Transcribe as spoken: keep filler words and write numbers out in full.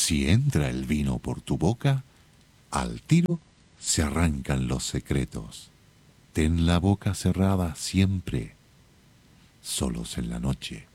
Si entra el vino por tu boca, al tiro se arrancan los secretos. Ten la boca cerrada siempre, solos en la noche.